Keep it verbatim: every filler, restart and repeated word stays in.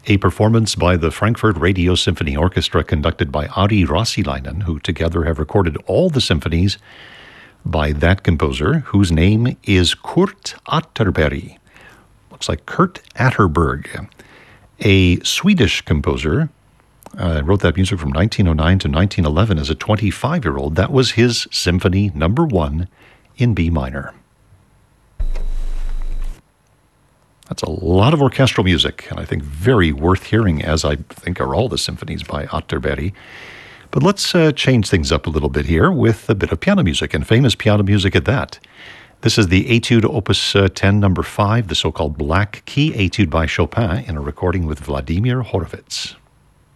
a performance by the Frankfurt Radio Symphony Orchestra conducted by Ari Rossilainen, who together have recorded all the symphonies by that composer, whose name is Kurt Atterberg. Looks like Kurt Atterberg, a Swedish composer. Uh, wrote that music from nineteen oh nine to nineteen eleven as a twenty-five-year-old. That was his symphony number one in B minor. That's a lot of orchestral music, and I think very worth hearing, as I think are all the symphonies by Atterberg. But let's uh, change things up a little bit here with a bit of piano music, and famous piano music at that. This is the Etude Opus uh, ten, number five, the so-called Black Key Etude by Chopin, in a recording with Vladimir Horowitz.